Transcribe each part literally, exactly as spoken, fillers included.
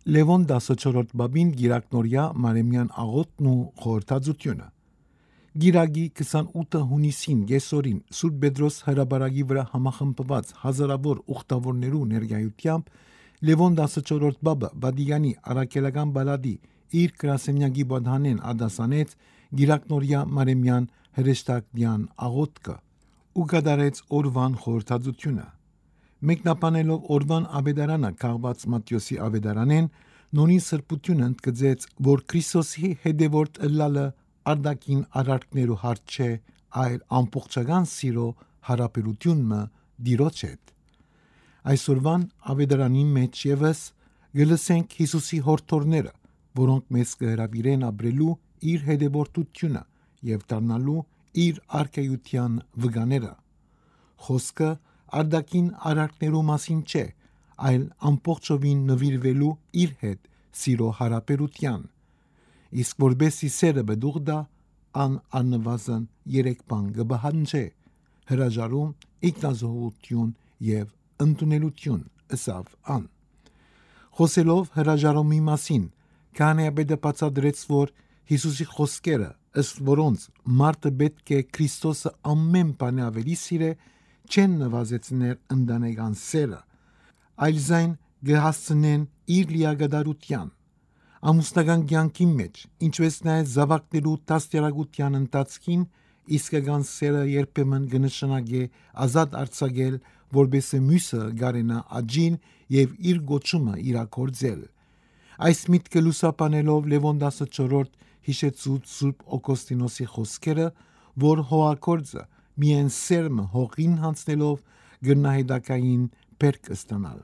Լևոն տասնչորրորդ բաբին գիրակնորյա Մարեմյան աղոթն ու խորհրդածությունը։ Գիրագի քսանութ հունիսին գեսորին Սուրբ Պետրոս հրաբարագի վրա համախմբված հազարավոր ուխտավորներու ներկայությամբ Լևոն տասնչորրորդ բաբը Վատիկանի առաքելական բալադի իր գրասենյակի բադհանեն ադասանեց գիրակնորյա Մարեմյան հրեշտակյան աղոթքը ու կատարեց օրվան խորհրդածությունը։ Մեկնաբանելով օրվան ավետարանը քաղված Մատթեոսի ավետարանեն, նույն սրբությունը ընդգծեց, որ Քրիստոսի հետևորդ ըլլալը արդակին արարքներու հարց չէ, այլ ամբողջական սիրո հարաբերությունը Տիրոջ հետ։ Այսօրվան ավետարանի մեջ եւս գլսենք Հիսուսի հորդորները, որոնք մեզ կհրավիրեն ապրելու իր հետևորդությունը եւ դառնալու իր արքայության վկաները։ Խոսքը արդակին արարքներու մասին չէ, այլ ամբողջովին նվիրվելու իր հետ սիրո հարաբերության։ Իսկ որբեսի սերը բդուղ դա, ան աննվազն երեք բան կբահանջե՝ հրաժարում, ինքնազոհություն եւ ընդունելություն, ըսավ ան։ Խոսելով հրաժարումի մասին, քահանայապետը բացատրեց, որ Հիսուսի խոսքերը, ըստ որոնց մարդը պետք է Քրիստոսը ամեն բան ավելի սիրե, չեն նվազեցներ ընտանեկան սերը, այլ զայն կհասցնեն իր լիագադարության։ Ամուսնական կյանքի մեջ, ինչպես նաև զավակներու դաստիարակության ընթացքին, իսկական սերը երբեմն կնշանակե ազատ արձակել, որպեսզի մյուսը գարենա աճին եւ իր գոչումը իրագործել։ Այս միտքը լուսաբանելով Լևոն տասնչորրորդ հիշեցուց Սուրբ Օգոստինոսի խոսքերը, որ հողագործը միայն սերմը հողին հանձնելով գնահետակային բերք ստանալ։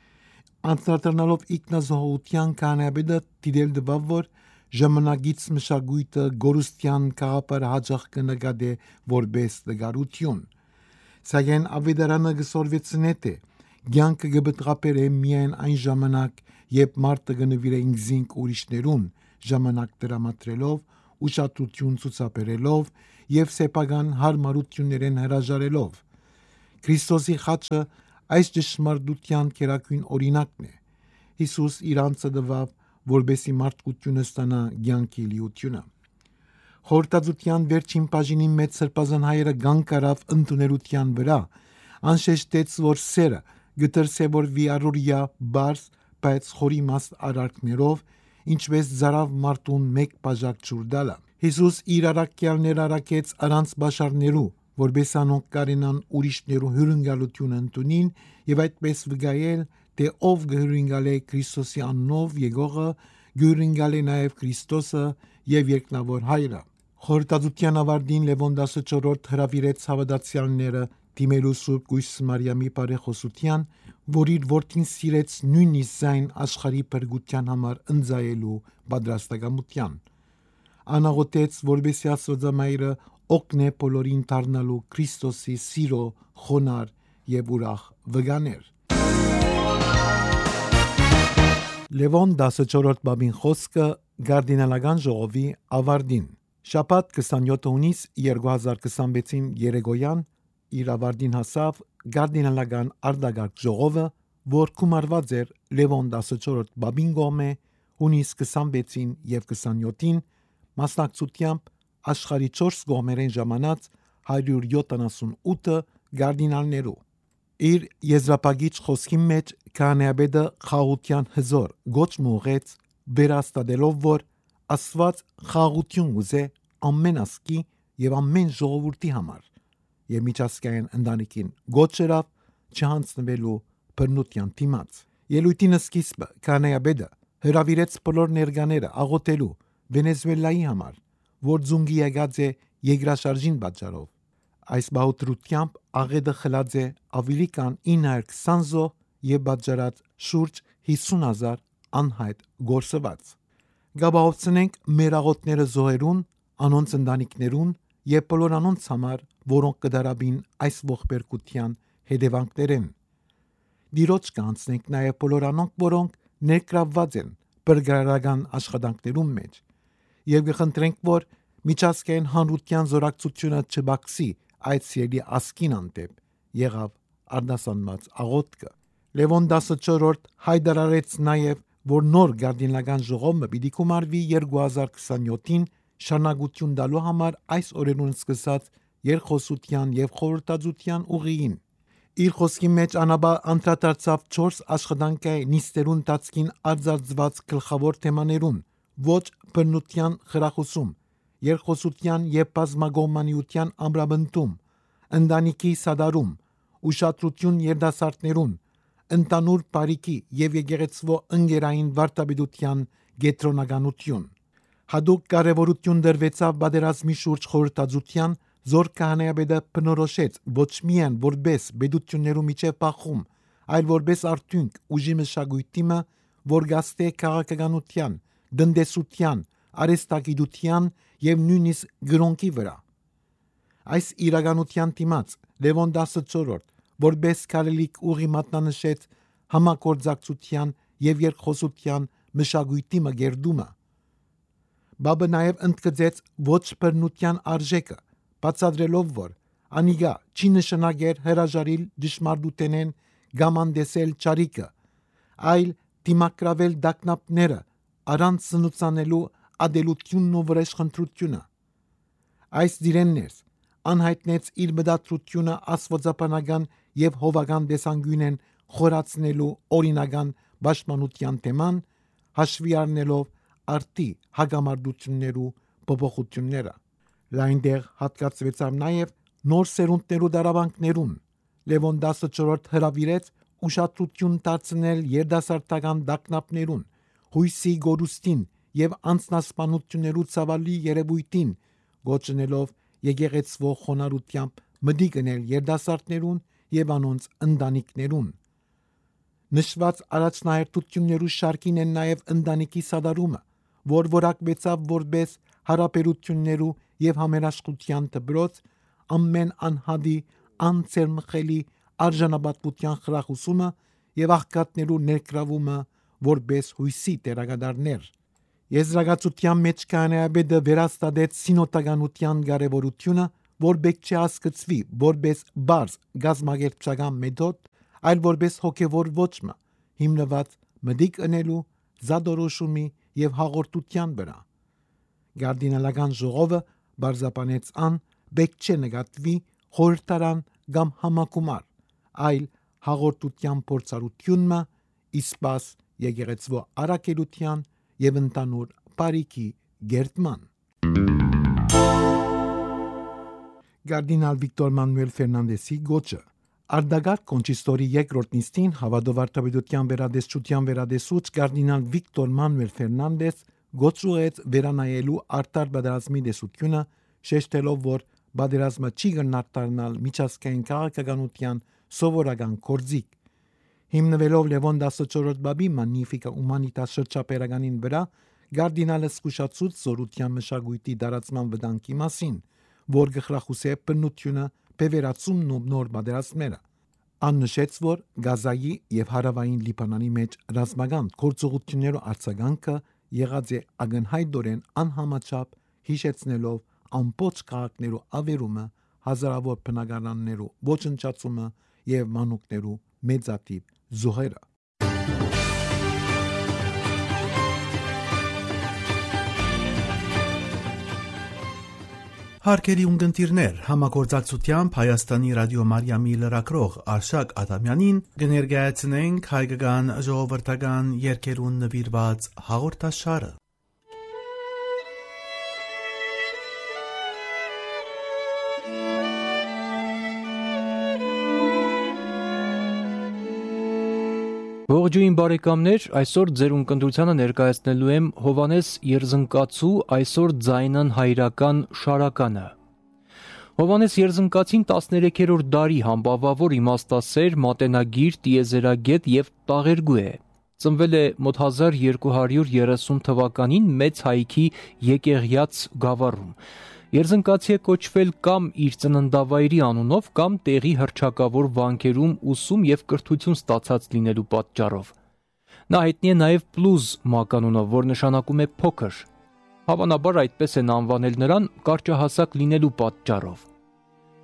Անդրադառնալով ինքնազոհության քահանայապետը դիտել տվավ, որ ժամանակից մշակույթը գորուստյան գաղափարը հաճախ կնկատե որպես տգարություն։ Սակայն ավետարանը կսորվեցնե թե կյանքը կբտղապեր է միայն այն ժամանակ, երբ մարդը կնվիրե ինքզին ուրիշներուն, ժամանակ տրամադրելով, ուշադրություն ցուցաբերելով եւ սեփական հարմարություններեն հրաժարելով։ Քրիստոսի խաչը այս ճշմարտության կերակույն օրինակն է։ Հիսուս իր անձը տվավ, որպեսզի մարդկությունը ստանա կյանքի լիությունը։ Խորհրդածության վերջին բաժինի մեջ սրբազան հայրը կանգ առավ ընդունելության վրա, անշեշտեց, որ սերը գտրսեւորվի առօրյա բարձ, բայց խորիմաստ արարքներով, ինչպես զարավ մարդուն մեկ բաժակ ջուր տալը։ Հիսուս իր առաքյալները առաքեց առանց բաշարներու, որպես անոնք կարենան ուրիշներու հյուրընկալությունը ընդունին եւ այդպես վկայել, թե ով գհյուրընկալե Քրիստոսի անունով եկողը, գհյուրընկալե նաեւ Քրիստոսը եւ երկնավոր հայրը։ Խորհրդածության ավարտին Լևոն տասնչորրորդ հրավիրեց հավատացյալները դիմելու Սուրբ Գույս Մարիամի բարեխոսության, որ իր որդին սիրեց նույնիսկ զայն աշխարհի փրկության համար ընձայելու պատրաստակամության։ Անաղոթեց, որպեսզի Աստվածամայրը օգնե բոլորին դառնալու Քրիստոսի սիրո խոնար եւ ուրախ վկաներ։ Լևոն տասնչորրորդ բաբին խոսքը Գարդինալական ժողովի ավարտին։ Շաբաթ քսանյոթ հունիս երկու հազար քսանվեցին երեկոյան իր ավարտին հասավ Գարդինալական արտագաղթ ժողովը, որ գումարված էր Լևոն տասնչորրորդ բաբին կողմէ հունիս քսանվեցին եւ քսանյոթին մասնակցությամբ աշխարհի չորս կողմերեն ժամանած հարյուր յոթանասունութ գարդինալներու։ Իր եզրափակիչ խոսքի մեջ քահանայապետը խաղաղության հզոր գոչ մուղեց, վերաստատելով, որ Աստված խաղաղություն ուզե ամեն ազգի եւ ամեն ժողովրդի համար, եւ միջազգային ընտանիքին գոչ երավ չհանձնվելու բռնության դիմաց։ Ելույթին սկիզբը քահանայապետը հրավիրեց բոլոր ներկաները աղոթելու Վենեսուելայի համար, որ ձունգի եկած է երկրաշարժին պատճառով։ Այս բաղադրությամբ աղետը խլած է ավելի քան ինը հարյուր քսան զոհ եւ պատճառած շուրջ հիսուն հազար անհայտ գործված։ Գաբահովցնենք մեր աղոթները զոհերուն, անոնց ընտանիքներուն եւ բոլոր անոնց համար, որոնք կդարաբին այս ողբերգության հետևանքներեն։ Դիրոջ կանցնենք նաեւ բոլոր անոնք, որոնք ներգրավված են բրգարական աշխատանքներում մեջ եւ կխնդրենք, որ միջազգային հանրության զորակցությունը չբացի այդ սիրելի ասկին անտեպ եղավ արդասանված աղոթքը։ Լևոն տասնչորրորդ հայտարարեց նաեւ, որ նոր գարդինական ժողովը պիտի կոմարվի երկու հազար քսաներկուին շարունակություն տալու համար այս օրերուն սկսած երկխոսության եւ խորհրդածության ուղիին։ Իր խոսքի մեջ անաբա անդրադարձավ չորս աշխատանքային նիստերուն տածքին արձածված գլխավոր թեմաներուն՝ ոչ բռնության խրախուսում, երկխոսության եւ բազմագոմանիության ամրապնդում, ընտանիքի սադարում, ուշադրություն երիտասարդներուն, ընդանուր բարիքի եւ եկեղեցվո ընկերային վարդապետության գետրոնականություն։ Հadoop կարևորություն դրվեցավ պատերազմի շուրջ խորհրդածության, զոր քահանայապետը բնորոշեց ոչ միայն որպես պետություններու միջև բախում, այլ որպես արդյունք ուժի մշակույթը, որ գաստե քաղաքականության, տնտեսության, արհեստագիտության եւ նույնիսկ գրոնքի վրա։ Այս իրականության դիմաց Լևոն տասնչորրորդ որպես քարելիք ուղի մատնանշեց համագործակցության եւ երկխոսության մշակույթի մգերդումը։ Բաբը նաեւ ընդգծեց ոչ բռնության արժեքը, բացատրելով, որ անիգա չի նշանակեր հրաժարիլ դժմարտութենեն կամ անդեսել ճարիքը, այլ դիմակրավել դակնապները առանց սնուցանելու ադելությունն ու վրեժխնդրությունը։ Այս դիրեններս անհայտնեց իր մտադրությունը աստվածաբանական եւ հովական տեսանկյունեն խորացնելու օրինական պաշտպանության թեման, հաշվի առնելով արտի հագամարտություններու փոփոխությունները։ Լայնդեղ հատկացվեցավ նաեւ նոր սերունդներու դարավանքներուն։ Լևոն տասնչորրորդ հրավիրեց ուշադրություն դարձնել երիտասարդական դակնապներուն, հույսի գորուստին եւ անձնասպանություններու ցավալի երևույթին, գոչնելով եկեղեցվո խոնարհությամբ մտիկ գնել երիտասարդներուն եւ անոնց ընտանիքներուն։ Նշված առաջնահերթություններու շարքին են նաեւ ընտանիքի սադարումը, որ որակվեցավ որպես հարաբերություններու եւ համերաշխության դպրոց, ամեն անհադի անցերմխելի արժանապատվության խրախուսումը եւ աղքատներու ներգրավումը որպես հույսի տերակատարներ։ Եզրակացության մեջ քահանայապետը վերաստատեց սինոդականության կարևորությունը, որ պետք չէ հասկացվի որպես բարձ գազմագերբչական մեթոդ, այլ որպես հոգևոր ոճմը, հիմնված մտիկ ընելու, զադորոշումի եւ հաղորդության վրա։ Գարդինալական ժողովը բարձրաբանեց ան պետք չէ նկատվի խորհրդարան կամ համակումար, այլ հաղորդության փորձառությունը, իսպաս եկեղեցվո առաքելության եւ ընդանուր բարիքի գերտման։ Գարդինալ Վիկտոր Մանուել Ֆերնանդեսի գոչը Արդագար կոնչիստորի երկրորդ նիստին հավատով վարդապետության վերադեսչության վերադեսուց Գարդինալ Վիկտոր Մանուել Ֆերնանդես գոչուեց վերանայելու արտար պատերազմի դեսությունը, շեշտելով, որ պատերազմը չի գնահատանալ միջազգային քաղաքականության սովորական գործիք։ Հիմնվելով Լևոն տասնչորրորդ բաբի Magnificat Humanitas շրջապերականին վրա, Գարդինալը զգուշացուց զորության մշակույթի դարացման վտանգի մասին, որ գխրախուսե բռնությունը, բևերացումն ու նոր պատերազմները։ Ան նշեց, որ Գազայի եւ հարավային Լիբանանի մեջ ռազմական գործողություններու արձագանքը եղած է ակնհայտորեն անհամաչափ, հիշեցնելով ամբողջ քաղաքներու ավերումը, հազարավոր բնակարաններու ոչնչացումը եւ մանուկներու մեծատիպ զոհերը։ Հարգելի ունկնդիրներ, համագործակցությամբ Հայաստանի ռադիո Մարիամի լրագրող Արշակ Ադամյանին կներկայացնենք հայկական ժողովրդական երգերուն նվիրված հաղորդաշարը։ Ողջույն բարեկամներ, այսօր ձեր ունկնդրությանը ներկայացնելու եմ Հովանես Երզնկացու այսօր ձայնան հայրական շարականը։ Հովանես Երզնկացին տասներեքերորդ դարի համբավավոր իմաստասեր, մատենագիր, տիեզերագետ եւ տաղերգու է։ Ծնվել է մոտ հազար երկու հարյուր երեսուն թվականին Մեծ Հայքի Եկեղյաց գավառում։ Երզնկացի է կոչվել կամ իր ծննդավայրի անունով, կամ տեղի հռչակավոր վանքերում ուսում եւ կրթություն ստացած լինելու պատճառով։ Նա հայտնի է նաեւ Պլուզ մականունով, որ նշանակում է փոքր։ Հավանաբար այդպես են անվանել նրան կարճահասակ լինելու պատճառով։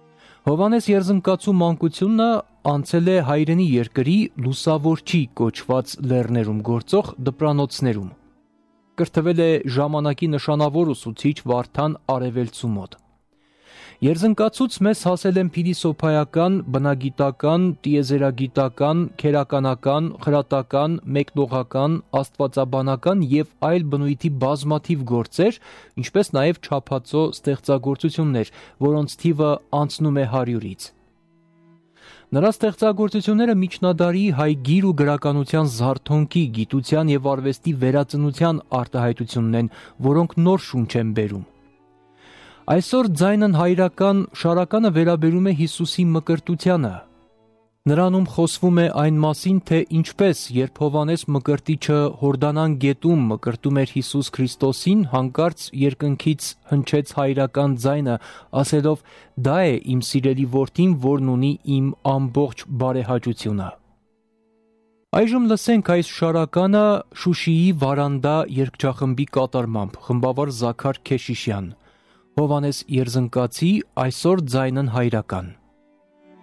Հովանես Երզնկացու մանկությունը անցել է հայրենի երկրի լուսավորչի կոչված լեռներում գործող դպրանոցներում։ Կրթվել է ժամանակի նշանավոր ուսուցիչ Վարդան Արևելցու մոտ։ Երզնկացուց մեզ հասել են փիլիսոփայական, բնագիտական, տիեզերագիտական, քերականական, խրատական, մեկնողական, աստվածաբանական և այլ բնույթի բազմաթիվ գործեր, ինչպես նաև չափածո ստեղծագործություններ, որոնց թիվը անցնում է հարյուրից։ Նրա ստեղծագործությունները միջնադարի հայ գիր ու գրականության զարթոնքի, գիտության և արվեստի վերածնության արտահայտությունն են, որոնք նոր շունչ են բերում։ Այսօր ձայնն հայրական շարականը վերաբերում է Հիսուսի մկրտությանը։ Նրանում խոսվում է այն մասին, թե ինչպես, երբ Հովանես Մկրտիչը Հորդանան գետում մկրտում էր Հիսուս Քրիստոսին, հանկարծ երկնքից հնչեց հայրական ձայնը, ասելով. «Դա է իմ սիրելի որդին, որն ունի իմ ամբողջ բարեհաճությունը»։ Այժմ լսենք այս շարականը Շուշիի Վարանդա երգչախմբի կատարմամբ, խմբավար Զաքար Քեշիշյան։ Հովանես Երզնկացի «Այսօր ձայնն հայրական»։